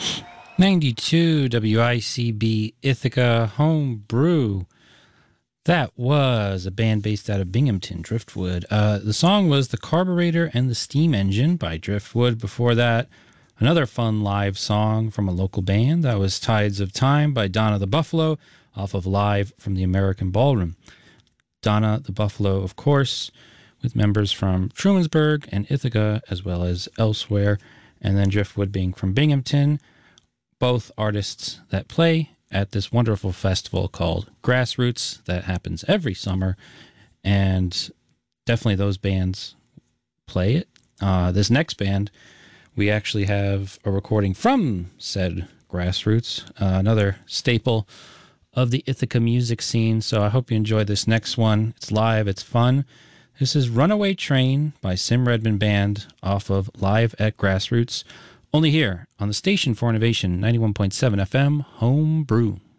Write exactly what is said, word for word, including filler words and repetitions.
ninety-two W I C B Ithaca Home Brew. That was a band based out of Binghamton, Driftwood. Uh, the song was The Carburetor and the Steam Engine by Driftwood. Before that, another fun live song from a local band. That was Tides of Time by Donna the Buffalo off of Live from the American Ballroom. Donna the Buffalo, of course, with members from Trumansburg and Ithaca as well as elsewhere. And then Driftwood being from Binghamton. Both artists that play at this wonderful festival called Grassroots that happens every summer, and definitely those bands play it. Uh, this next band, we actually have a recording from said Grassroots, uh, another staple of the Ithaca music scene, so I hope you enjoy this next one. It's live, it's fun. This is Runaway Train by Sim Redmond Band off of Live at Grassroots. Only here on the Station for Innovation, ninety-one point seven F M, Home Brew.